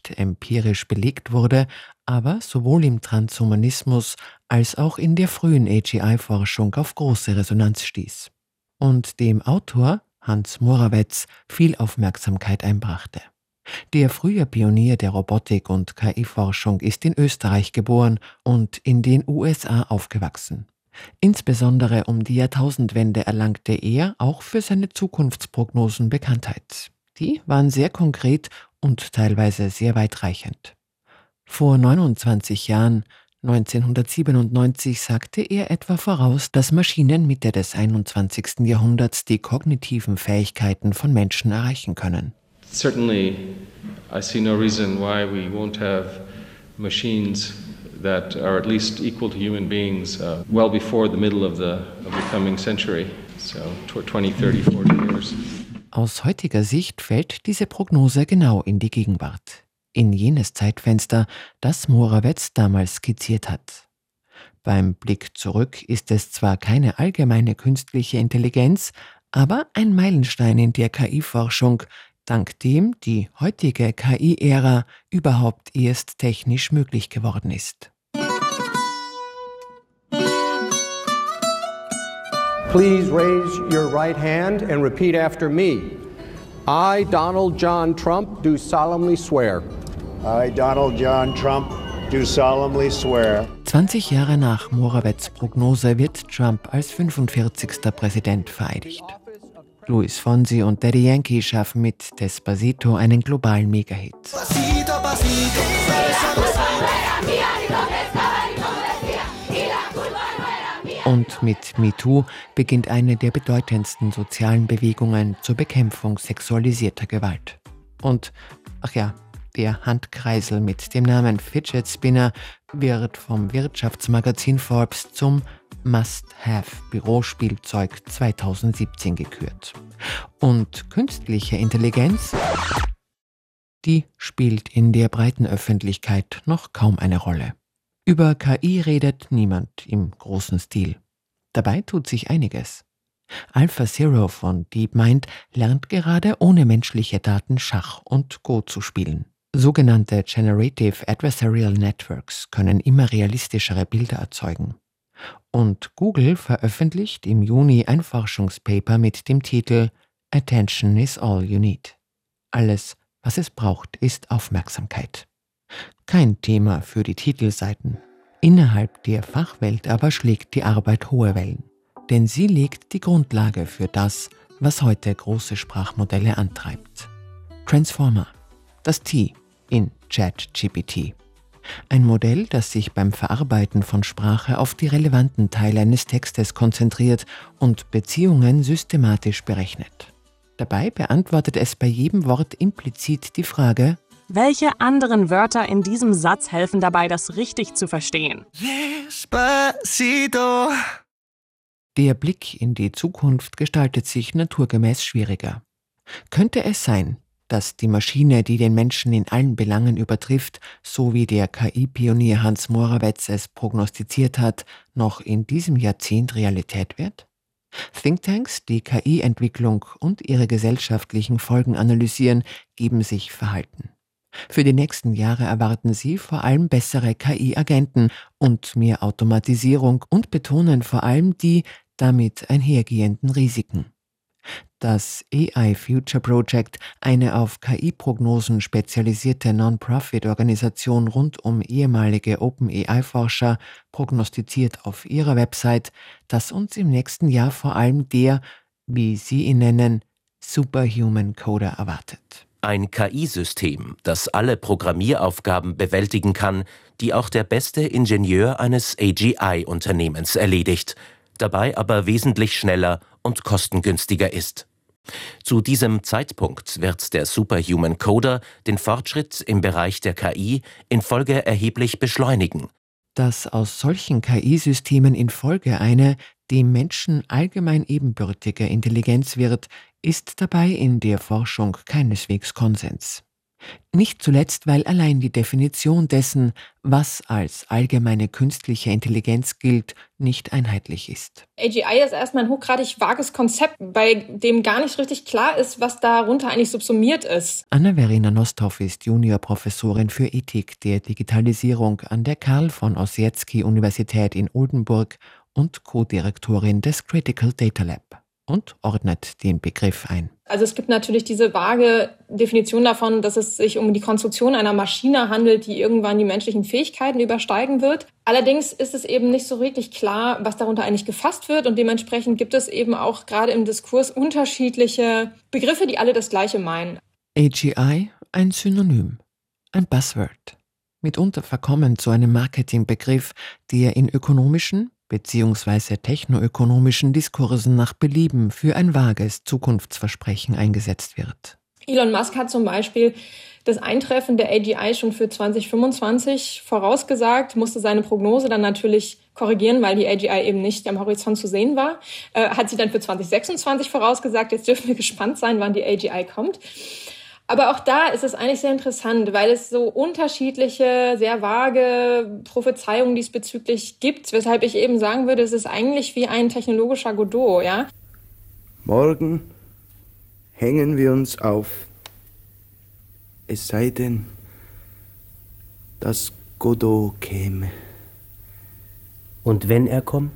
nicht empirisch belegt wurde, aber sowohl im Transhumanismus als auch in der frühen AGI-Forschung auf große Resonanz stieß und dem Autor Hans Morawetz viel Aufmerksamkeit einbrachte. Der frühe Pionier der Robotik und KI-Forschung ist in Österreich geboren und in den USA aufgewachsen. Insbesondere um die Jahrtausendwende erlangte er auch für seine Zukunftsprognosen Bekanntheit. Die waren sehr konkret und teilweise sehr weitreichend. Vor 29 Jahren, 1997, sagte er etwa voraus, dass Maschinen Mitte des 21. Jahrhunderts die kognitiven Fähigkeiten von Menschen erreichen können. Certainly, I see no reason why we won't have machines that are at least equal to human beings well before the middle of the coming century, so 20, 30, 40 years. Aus heutiger Sicht fällt diese Prognose genau in die Gegenwart, in jenes Zeitfenster, das Morawetz damals skizziert hat. Beim Blick zurück ist es zwar keine allgemeine künstliche Intelligenz, aber ein Meilenstein in der KI-Forschung, dank dem die heutige KI-Ära überhaupt erst technisch möglich geworden ist. Please raise your right hand and repeat after me. I, Donald John Trump, do solemnly swear. I, Donald John Trump, do solemnly swear. 20 Jahre nach Morawetz' Prognose wird Trump als 45. Präsident vereidigt. Luis Fonsi und Daddy Yankee schaffen mit Despacito einen globalen Megahit. Und mit MeToo beginnt eine der bedeutendsten sozialen Bewegungen zur Bekämpfung sexualisierter Gewalt. Und, ach ja, der Handkreisel mit dem Namen Fidget Spinner wird vom Wirtschaftsmagazin Forbes zum Must-Have-Bürospielzeug 2017 gekürt. Und künstliche Intelligenz, die spielt in der breiten Öffentlichkeit noch kaum eine Rolle. Über KI redet niemand im großen Stil. Dabei tut sich einiges. AlphaZero von DeepMind lernt gerade ohne menschliche Daten Schach und Go zu spielen. Sogenannte Generative Adversarial Networks können immer realistischere Bilder erzeugen. Und Google veröffentlicht im Juni ein Forschungspaper mit dem Titel Attention is all you need. Alles, was es braucht, ist Aufmerksamkeit. Kein Thema für die Titelseiten. Innerhalb der Fachwelt aber schlägt die Arbeit hohe Wellen. Denn sie legt die Grundlage für das, was heute große Sprachmodelle antreibt. Transformer, das T in ChatGPT. Ein Modell, das sich beim Verarbeiten von Sprache auf die relevanten Teile eines Textes konzentriert und Beziehungen systematisch berechnet. Dabei beantwortet es bei jedem Wort implizit die Frage: Welche anderen Wörter in diesem Satz helfen dabei, das richtig zu verstehen? Despacito. Der Blick in die Zukunft gestaltet sich naturgemäß schwieriger. Könnte es sein, dass die Maschine, die den Menschen in allen Belangen übertrifft, so wie der KI-Pionier Hans Morawetz es prognostiziert hat, noch in diesem Jahrzehnt Realität wird? Thinktanks, die KI-Entwicklung und ihre gesellschaftlichen Folgen analysieren, geben sich Verhalten. Für die nächsten Jahre erwarten sie vor allem bessere KI-Agenten und mehr Automatisierung und betonen vor allem die damit einhergehenden Risiken. Das AI Future Project, eine auf KI-Prognosen spezialisierte Non-Profit-Organisation rund um ehemalige OpenAI-Forscher, prognostiziert auf ihrer Website, dass uns im nächsten Jahr vor allem der, wie sie ihn nennen, Superhuman Coder erwartet. Ein KI-System, das alle Programmieraufgaben bewältigen kann, die auch der beste Ingenieur eines AGI-Unternehmens erledigt, dabei aber wesentlich schneller und kostengünstiger ist. Zu diesem Zeitpunkt wird der Superhuman Coder den Fortschritt im Bereich der KI in Folge erheblich beschleunigen. Dass aus solchen KI-Systemen in Folge eine dem Menschen allgemein ebenbürtige Intelligenz wird, ist dabei in der Forschung keineswegs Konsens. Nicht zuletzt, weil allein die Definition dessen, was als allgemeine künstliche Intelligenz gilt, nicht einheitlich ist. AGI ist erstmal ein hochgradig vages Konzept, bei dem gar nicht richtig klar ist, was darunter eigentlich subsumiert ist. Anna-Verena Nosthoff ist Juniorprofessorin für Ethik der Digitalisierung an der Karl von Ossietzky-Universität in Oldenburg und Co-Direktorin des Critical Data Lab und ordnet den Begriff ein. Also es gibt natürlich diese vage Definition davon, dass es sich um die Konstruktion einer Maschine handelt, die irgendwann die menschlichen Fähigkeiten übersteigen wird. Allerdings ist es eben nicht so wirklich klar, was darunter eigentlich gefasst wird. Und dementsprechend gibt es eben auch gerade im Diskurs unterschiedliche Begriffe, die alle das Gleiche meinen. AGI, ein Synonym, ein Buzzword. Mitunter verkommen zu einem Marketingbegriff, der in ökonomischen bzw. technoökonomischen Diskursen nach Belieben für ein vages Zukunftsversprechen eingesetzt wird. Elon Musk hat zum Beispiel das Eintreffen der AGI schon für 2025 vorausgesagt, musste seine Prognose dann natürlich korrigieren, weil die AGI eben nicht am Horizont zu sehen war. Hat sie dann für 2026 vorausgesagt. Jetzt dürfen wir gespannt sein, wann die AGI kommt. Aber auch da ist es eigentlich sehr interessant, weil es so unterschiedliche, sehr vage Prophezeiungen diesbezüglich gibt, weshalb ich eben sagen würde, es ist eigentlich wie ein technologischer Godot, ja? Morgen hängen wir uns auf, es sei denn, dass Godot käme. Und wenn er kommt?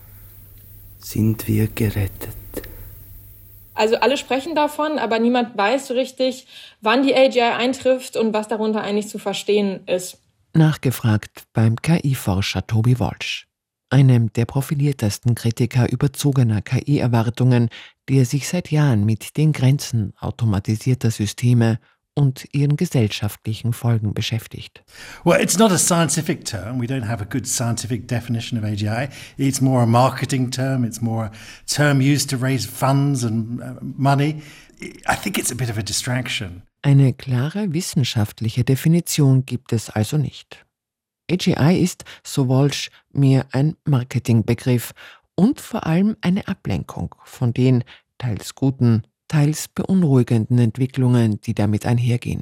Sind wir gerettet. Also alle sprechen davon, aber niemand weiß so richtig, wann die AGI eintrifft und was darunter eigentlich zu verstehen ist. Nachgefragt beim KI-Forscher Toby Walsh, einem der profiliertesten Kritiker überzogener KI-Erwartungen, der sich seit Jahren mit den Grenzen automatisierter Systeme und ihren gesellschaftlichen Folgen beschäftigt. Well, it's not a scientific term. We don't have a good scientific definition of AGI. It's more a marketing term. It's more a term used to raise funds and money. I think it's a bit of a distraction. Eine klare wissenschaftliche Definition gibt es also nicht. AGI ist, so Walsh, mehr ein Marketingbegriff und vor allem eine Ablenkung von den teils guten, teils beunruhigenden Entwicklungen, die damit einhergehen.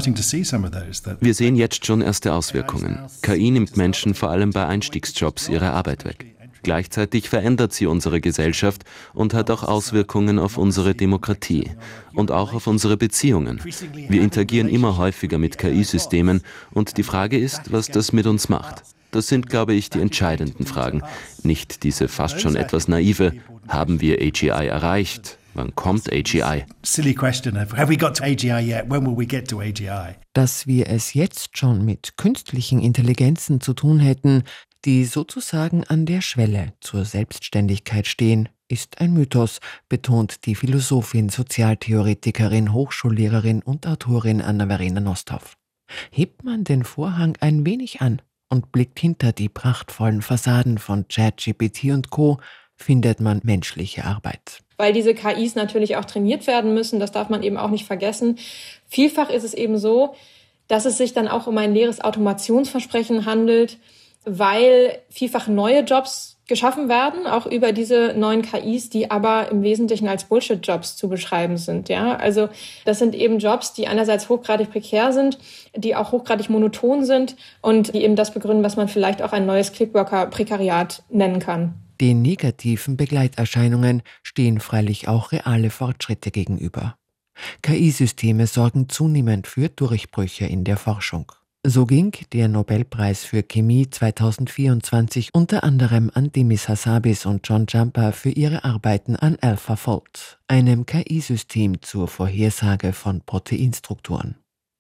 Wir sehen jetzt schon erste Auswirkungen. KI nimmt Menschen vor allem bei Einstiegsjobs ihre Arbeit weg. Gleichzeitig verändert sie unsere Gesellschaft und hat auch Auswirkungen auf unsere Demokratie und auch auf unsere Beziehungen. Wir interagieren immer häufiger mit KI-Systemen und die Frage ist, was das mit uns macht. Das sind, glaube ich, die entscheidenden Fragen. Nicht diese fast schon etwas naive, haben wir AGI erreicht? Wann kommt AGI? Silly question of, have we got to AGI yet? When will we get to AGI? Dass wir es jetzt schon mit künstlichen Intelligenzen zu tun hätten, die sozusagen an der Schwelle zur Selbstständigkeit stehen, ist ein Mythos, betont die Philosophin, Sozialtheoretikerin, Hochschullehrerin und Autorin Anna-Verena Nosthoff. Hebt man den Vorhang ein wenig an und blickt hinter die prachtvollen Fassaden von ChatGPT und Co., findet man menschliche Arbeit. Weil diese KIs natürlich auch trainiert werden müssen, das darf man eben auch nicht vergessen. Vielfach ist es eben so, dass es sich dann auch um ein leeres Automationsversprechen handelt, weil vielfach neue Jobs geschaffen werden, auch über diese neuen KIs, die aber im Wesentlichen als Bullshit-Jobs zu beschreiben sind. Ja? Also das sind eben Jobs, die einerseits hochgradig prekär sind, die auch hochgradig monoton sind und die eben das begründen, was man vielleicht auch ein neues Clickworker-Prekariat nennen kann. Den negativen Begleiterscheinungen stehen freilich auch reale Fortschritte gegenüber. KI-Systeme sorgen zunehmend für Durchbrüche in der Forschung. So ging der Nobelpreis für Chemie 2024 unter anderem an Demis Hassabis und John Jumper für ihre Arbeiten an AlphaFold, einem KI-System zur Vorhersage von Proteinstrukturen.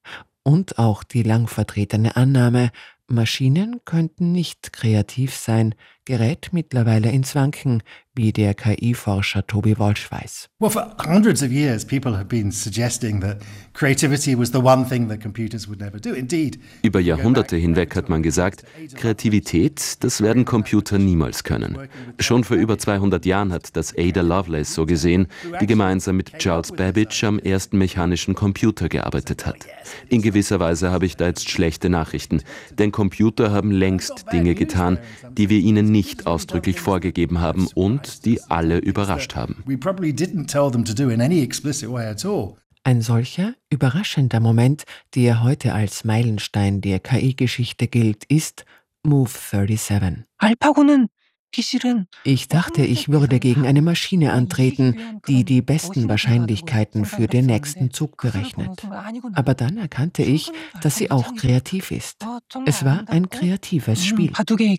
Und auch die lang vertretene Annahme, Maschinen könnten nicht kreativ sein, gerät mittlerweile ins Wanken, wie der KI-Forscher Toby Walsh weiß. Well, for hundreds of years people have been suggesting that creativity was the one thing that computers would never do. Indeed. Über Jahrhunderte hinweg hat man gesagt, Kreativität, das werden Computer niemals können. Schon vor über 200 Jahren hat das Ada Lovelace so gesehen, die gemeinsam mit Charles Babbage am ersten mechanischen Computer gearbeitet hat. In gewisser Weise habe ich da jetzt schlechte Nachrichten, denn Computer haben längst Dinge getan, die wir ihnen nicht ausdrücklich vorgegeben haben und die alle überrascht haben. Ein solcher überraschender Moment, der heute als Meilenstein der KI-Geschichte gilt, ist Move 37. Ich dachte, ich würde gegen eine Maschine antreten, die die besten Wahrscheinlichkeiten für den nächsten Zug berechnet. Aber dann erkannte ich, dass sie auch kreativ ist. Es war ein kreatives Spiel.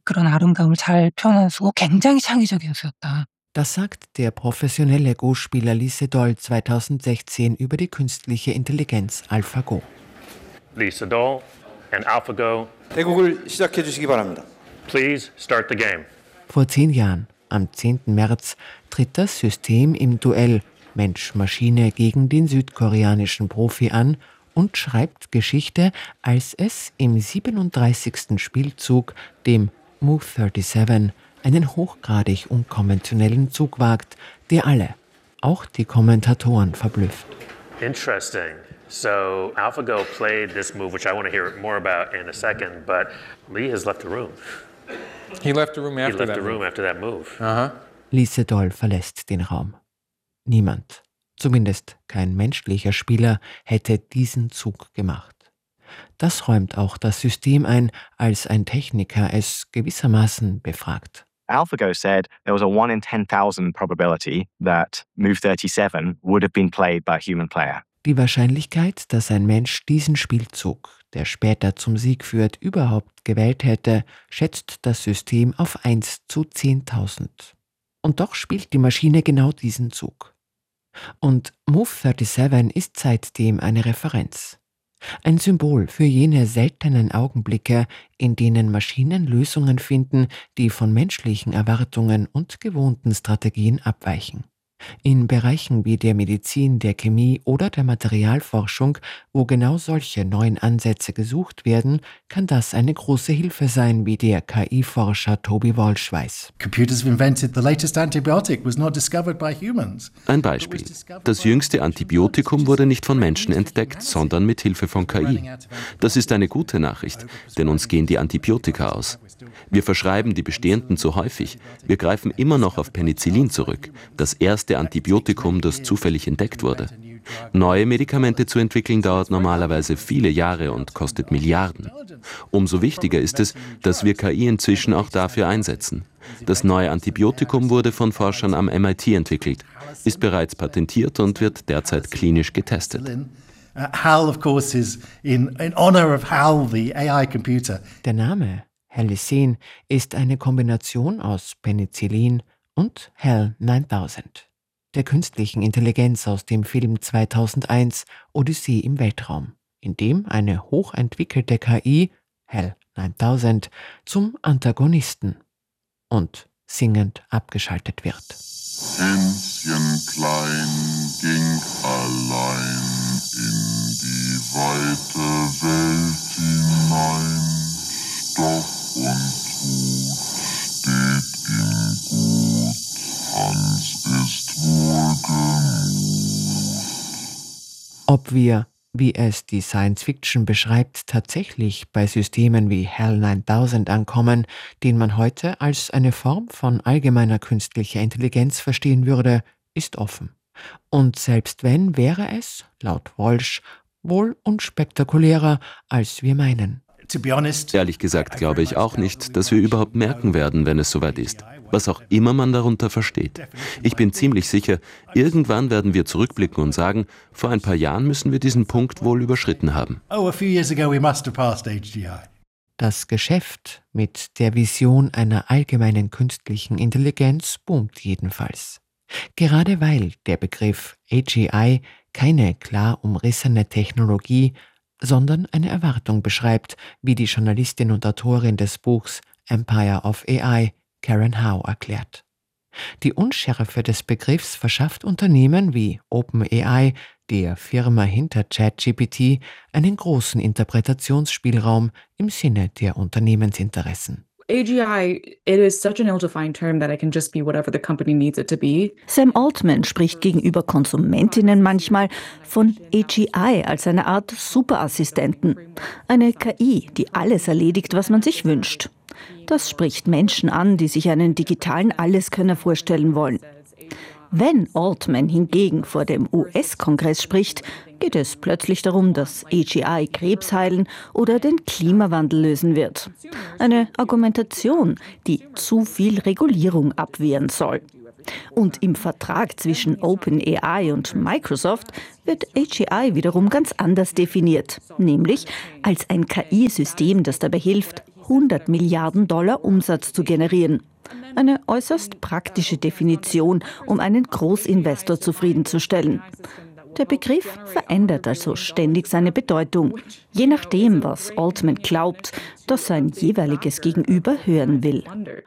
Das sagt der professionelle Go-Spieler Lise Doll 2016 über die künstliche Intelligenz AlphaGo. Lise Doll and AlphaGo. 대국을 시작해 주시기 바랍니다. Please start the game. Vor 10 Jahren, am 10. März, tritt das System im Duell Mensch-Maschine gegen den südkoreanischen Profi an und schreibt Geschichte, als es im 37. Spielzug, dem Move 37, einen hochgradig unkonventionellen Zug wagt, der alle, auch die Kommentatoren, verblüfft. Interesting. So AlphaGo played this move, which I want to hear more about in a second, but Lee has left the room. He left the room after that move. Lise Doll verlässt den Raum. Niemand, zumindest kein menschlicher Spieler, hätte diesen Zug gemacht. Das räumt auch das System ein, als ein Techniker es gewissermaßen befragt. AlphaGo said there was a 1 in 10,000 probability that Move 37 would have been played by a human player. Die Wahrscheinlichkeit, dass ein Mensch diesen Spielzug, der später zum Sieg führt, überhaupt gewählt hätte, schätzt das System auf 1 zu 10.000. Und doch spielt die Maschine genau diesen Zug. Und Move 37 ist seitdem eine Referenz. Ein Symbol für jene seltenen Augenblicke, in denen Maschinen Lösungen finden, die von menschlichen Erwartungen und gewohnten Strategien abweichen. In Bereichen wie der Medizin, der Chemie oder der Materialforschung, wo genau solche neuen Ansätze gesucht werden, kann das eine große Hilfe sein, wie der KI-Forscher Toby Walsh weiß. Ein Beispiel. Das jüngste Antibiotikum wurde nicht von Menschen entdeckt, sondern mit Hilfe von KI. Das ist eine gute Nachricht, denn uns gehen die Antibiotika aus. Wir verschreiben die bestehenden zu häufig. Wir greifen immer noch auf Penicillin zurück, das erste Antibiotikum, das zufällig entdeckt wurde. Neue Medikamente zu entwickeln dauert normalerweise viele Jahre und kostet Milliarden. Umso wichtiger ist es, dass wir KI inzwischen auch dafür einsetzen. Das neue Antibiotikum wurde von Forschern am MIT entwickelt, ist bereits patentiert und wird derzeit klinisch getestet. HAL, of course, is in honor of HAL, the AI computer. Der Name Halicene ist eine Kombination aus Penicillin und HAL 9000, der künstlichen Intelligenz aus dem Film 2001 Odyssee im Weltraum, in dem eine hochentwickelte KI, HAL 9000, zum Antagonisten und singend abgeschaltet wird. Hänschen klein ging allein in die weite Welt hinein, Stoff und Hut steht ihm gut, Hans ist wohlgemut. Ob wir, wie es die Science-Fiction beschreibt, tatsächlich bei Systemen wie HAL 9000 ankommen, den man heute als eine Form von allgemeiner künstlicher Intelligenz verstehen würde, ist offen. Und selbst wenn, wäre es, laut Walsh, wohl unspektakulärer, als wir meinen. Ehrlich gesagt glaube ich auch nicht, dass wir überhaupt merken werden, wenn es soweit ist. Was auch immer man darunter versteht. Ich bin ziemlich sicher, irgendwann werden wir zurückblicken und sagen, vor ein paar Jahren müssen wir diesen Punkt wohl überschritten haben. Das Geschäft mit der Vision einer allgemeinen künstlichen Intelligenz boomt jedenfalls. Gerade weil der Begriff AGI keine klar umrissene Technologie, sondern eine Erwartung beschreibt, wie die Journalistin und Autorin des Buchs Empire of AI, Karen Howe, erklärt. Die Unschärfe des Begriffs verschafft Unternehmen wie OpenAI, der Firma hinter ChatGPT, einen großen Interpretationsspielraum im Sinne der Unternehmensinteressen. AGI, it is such an ill-defined term that it can just be whatever the company needs it to be. Sam Altman spricht gegenüber Konsumentinnen manchmal von AGI als eine Art Superassistenten. Eine KI, die alles erledigt, was man sich wünscht. Das spricht Menschen an, die sich einen digitalen Alleskönner vorstellen wollen. Wenn Altman hingegen vor dem US-Kongress spricht, geht es plötzlich darum, dass AGI Krebs heilen oder den Klimawandel lösen wird. Eine Argumentation, die zu viel Regulierung abwehren soll. Und im Vertrag zwischen OpenAI und Microsoft wird AGI wiederum ganz anders definiert, nämlich als ein KI-System, das dabei hilft, $100 Milliarden Umsatz zu generieren. Eine äußerst praktische Definition, um einen Großinvestor zufriedenzustellen. Der Begriff verändert also ständig seine Bedeutung, je nachdem, was Altman glaubt, dass sein jeweiliges Gegenüber hören will.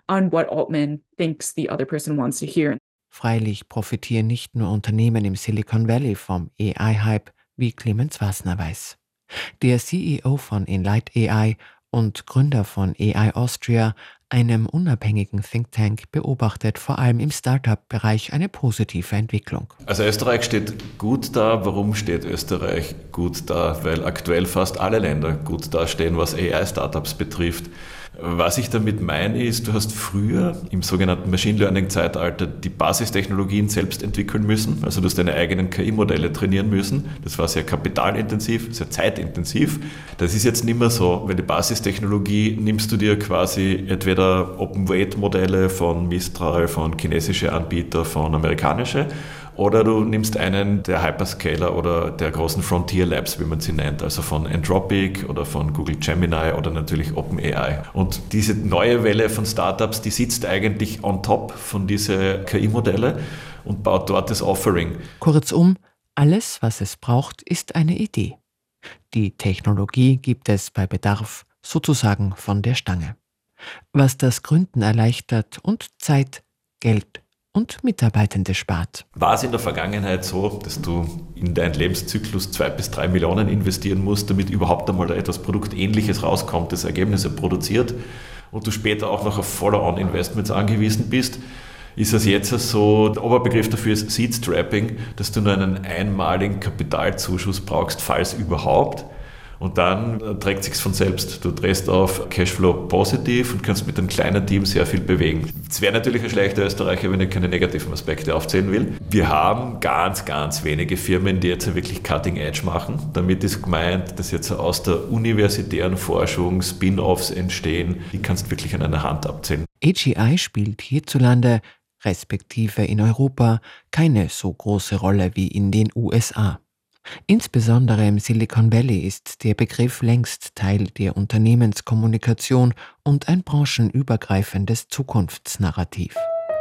Freilich profitieren nicht nur Unternehmen im Silicon Valley vom AI-Hype, wie Clemens Wasner weiß. Der CEO von Enlight AI und Gründer von AI Austria, einem unabhängigen Think Tank, beobachtet vor allem im Start-up-Bereich eine positive Entwicklung. Also Österreich steht gut da. Warum steht Österreich gut da? Weil aktuell fast alle Länder gut dastehen, was AI-Startups betrifft. Was ich damit meine ist, du hast früher im sogenannten Machine Learning-Zeitalter die Basistechnologien selbst entwickeln müssen. Also du hast deine eigenen KI-Modelle trainieren müssen. Das war sehr kapitalintensiv, sehr zeitintensiv. Das ist jetzt nicht mehr so, weil die Basistechnologie nimmst du dir quasi entweder Open-Weight-Modelle von Mistral, von chinesischen Anbietern, von amerikanischen, oder du nimmst einen der Hyperscaler oder der großen Frontier Labs, wie man sie nennt, also von Anthropic oder von Google Gemini oder natürlich OpenAI. Und diese neue Welle von Startups, die sitzt eigentlich on top von diesen KI-Modelle und baut dort das Offering. Kurzum, alles, was es braucht, ist eine Idee. Die Technologie gibt es bei Bedarf sozusagen von der Stange. Was das Gründen erleichtert und Zeit, Geld und Mitarbeitende spart. War es in der Vergangenheit so, dass du in deinen Lebenszyklus 2 bis 3 Millionen investieren musst, damit überhaupt einmal etwas Produktähnliches rauskommt, das Ergebnisse produziert und du später auch noch auf Follow-on-Investments angewiesen bist, ist es jetzt so, der Oberbegriff dafür ist Seed-Strapping, dass du nur einen einmaligen Kapitalzuschuss brauchst, falls überhaupt. Und dann trägt sich's von selbst. Du drehst auf Cashflow positiv und kannst mit einem kleinen Team sehr viel bewegen. Es wäre natürlich ein schlechter Österreicher, wenn ich keine negativen Aspekte aufzählen will. Wir haben ganz, ganz wenige Firmen, die jetzt wirklich Cutting Edge machen. Damit ist gemeint, dass jetzt aus der universitären Forschung Spin-offs entstehen. Die kannst du wirklich an einer Hand abzählen. AGI spielt hierzulande, respektive in Europa, keine so große Rolle wie in den USA. Insbesondere im Silicon Valley ist der Begriff längst Teil der Unternehmenskommunikation und ein branchenübergreifendes Zukunftsnarrativ.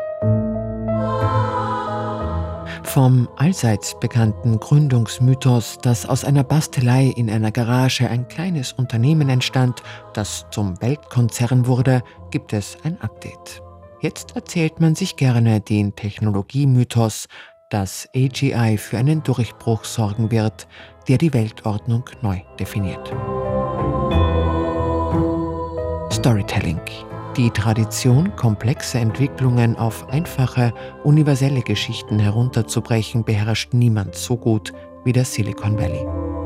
Vom allseits bekannten Gründungsmythos, dass aus einer Bastelei in einer Garage ein kleines Unternehmen entstand, das zum Weltkonzern wurde, gibt es ein Update. Jetzt erzählt man sich gerne den Technologiemythos, dass AGI für einen Durchbruch sorgen wird, der die Weltordnung neu definiert. Storytelling. Die Tradition, komplexe Entwicklungen auf einfache, universelle Geschichten herunterzubrechen, beherrscht niemand so gut wie das Silicon Valley.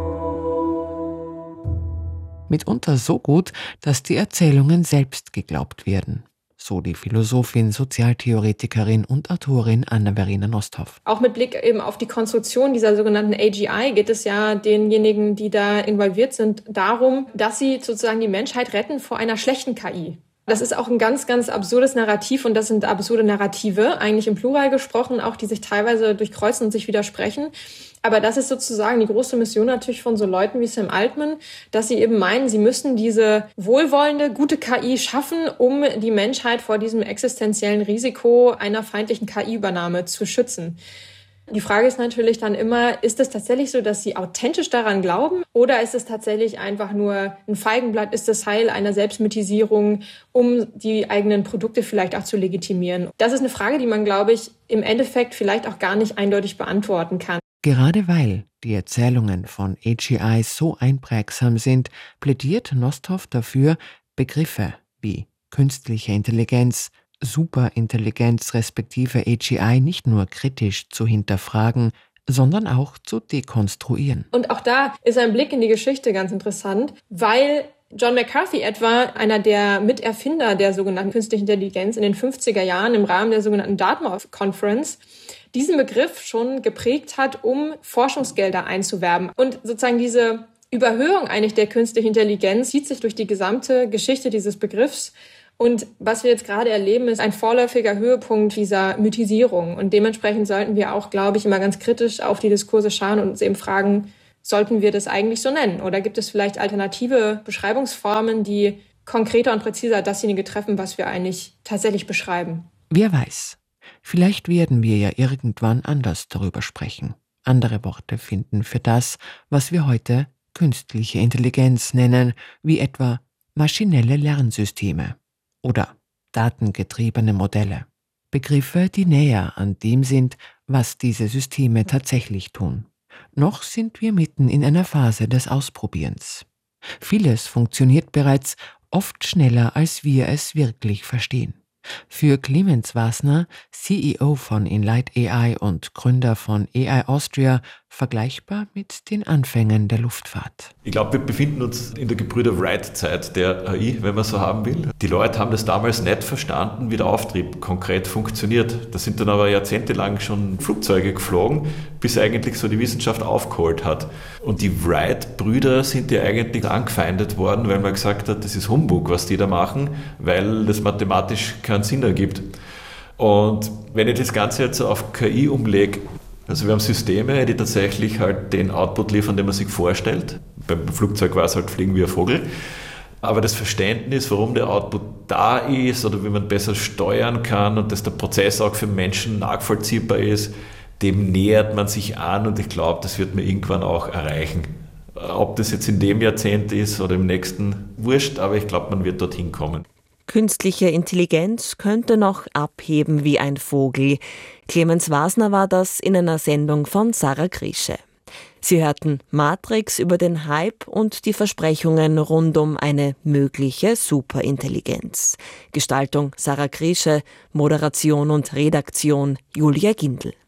Mitunter so gut, dass die Erzählungen selbst geglaubt werden. So die Philosophin, Sozialtheoretikerin und Autorin Anna-Verena Nosthoff. Auch mit Blick eben auf die Konstruktion dieser sogenannten AGI geht es ja denjenigen, die da involviert sind, darum, dass sie sozusagen die Menschheit retten vor einer schlechten KI. Das ist auch ein ganz, ganz absurdes Narrativ und das sind absurde Narrative, eigentlich im Plural gesprochen, auch die sich teilweise durchkreuzen und sich widersprechen. Aber das ist sozusagen die große Mission natürlich von so Leuten wie Sam Altman, dass sie eben meinen, sie müssen diese wohlwollende, gute KI schaffen, um die Menschheit vor diesem existenziellen Risiko einer feindlichen KI-Übernahme zu schützen. Die Frage ist natürlich dann immer, ist es tatsächlich so, dass sie authentisch daran glauben oder ist es tatsächlich einfach nur ein Feigenblatt, ist das Teil einer Selbstmythisierung, um die eigenen Produkte vielleicht auch zu legitimieren? Das ist eine Frage, die man, glaube ich, im Endeffekt vielleicht auch gar nicht eindeutig beantworten kann. Gerade weil die Erzählungen von AGI so einprägsam sind, plädiert Nosthoff dafür, Begriffe wie künstliche Intelligenz, Superintelligenz respektive AGI nicht nur kritisch zu hinterfragen, sondern auch zu dekonstruieren. Und auch da ist ein Blick in die Geschichte ganz interessant, weil John McCarthy etwa, einer der Miterfinder der sogenannten künstlichen Intelligenz in den 50er Jahren im Rahmen der sogenannten Dartmouth Conference, diesen Begriff schon geprägt hat, um Forschungsgelder einzuwerben. Und sozusagen diese Überhöhung eigentlich der künstlichen Intelligenz zieht sich durch die gesamte Geschichte dieses Begriffs. Und was wir jetzt gerade erleben, ist ein vorläufiger Höhepunkt dieser Mythisierung. Und dementsprechend sollten wir auch, glaube ich, immer ganz kritisch auf die Diskurse schauen und uns eben fragen, sollten wir das eigentlich so nennen? Oder gibt es vielleicht alternative Beschreibungsformen, die konkreter und präziser dasjenige treffen, was wir eigentlich tatsächlich beschreiben? Wer weiß, vielleicht werden wir ja irgendwann anders darüber sprechen. Andere Worte finden für das, was wir heute künstliche Intelligenz nennen, wie etwa maschinelle Lernsysteme oder datengetriebene Modelle. Begriffe, die näher an dem sind, was diese Systeme tatsächlich tun. Noch sind wir mitten in einer Phase des Ausprobierens. Vieles funktioniert bereits oft schneller, als wir es wirklich verstehen. Für Clemens Wasner, CEO von Enlight AI und Gründer von AI Austria, vergleichbar mit den Anfängen der Luftfahrt. Ich glaube, wir befinden uns in der Gebrüder-Wright-Zeit der AI, wenn man so haben will. Die Leute haben das damals nicht verstanden, wie der Auftrieb konkret funktioniert. Da sind dann aber jahrzehntelang schon Flugzeuge geflogen, bis eigentlich so die Wissenschaft aufgeholt hat. Und die Wright-Brüder sind ja eigentlich angefeindet worden, weil man gesagt hat, das ist Humbug, was die da machen, weil das mathematisch keinen Sinn ergibt. Und wenn ich das Ganze jetzt auf KI umlege, also wir haben Systeme, die tatsächlich halt den Output liefern, den man sich vorstellt. Beim Flugzeug war es halt fliegen wie ein Vogel. Aber das Verständnis, warum der Output da ist oder wie man besser steuern kann und dass der Prozess auch für Menschen nachvollziehbar ist, dem nähert man sich an und ich glaube, das wird man irgendwann auch erreichen. Ob das jetzt in dem Jahrzehnt ist oder im nächsten, wurscht, aber ich glaube, man wird dorthin kommen. Künstliche Intelligenz könnte noch abheben wie ein Vogel. Clemens Wasner war das in einer Sendung von Sarah Krische. Sie hörten Matrix über den Hype und die Versprechungen rund um eine mögliche Superintelligenz. Gestaltung Sarah Krische, Moderation und Redaktion Julia Gindl.